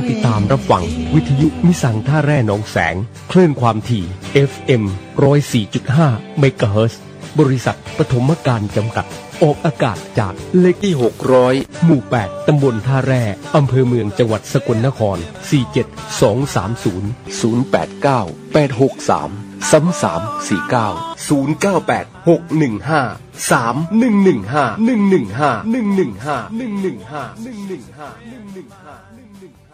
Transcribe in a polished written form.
ติดตามรับฟังวิทยุมิสังท่าแร่หนองแสงคลื่นความถี่ FM 104.5 เมกะเฮิรตซ์บริษัทปฐมการจำกัดออกอากาศจากเลขที่600หมู่8ตำบลท่าแร่อำเภอเมืองจังหวัดสกลนคร472086349 0986153115115